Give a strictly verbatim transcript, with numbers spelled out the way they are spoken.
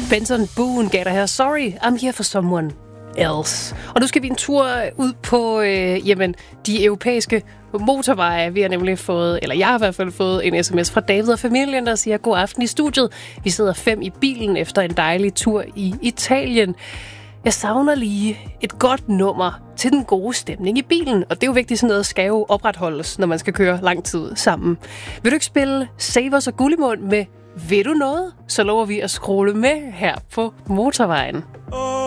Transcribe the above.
Benson Boone gav dig her. Sorry, I'm here for someone else. Og nu skal vi en tur ud på øh, jamen, de europæiske motorveje. Vi har nemlig fået, eller jeg har i hvert fald fået en sms fra David og familien, der siger god aften i studiet. Vi sidder fem i bilen efter en dejlig tur i Italien. Jeg savner lige et godt nummer til den gode stemning i bilen. Og det er jo vigtigt, sådan noget skal jo opretholdes, når man skal køre lang tid sammen. Vil du ikke spille Savers og Gullimund med Ved du noget? Så lover vi at scrolle med her på motorvejen. Oh.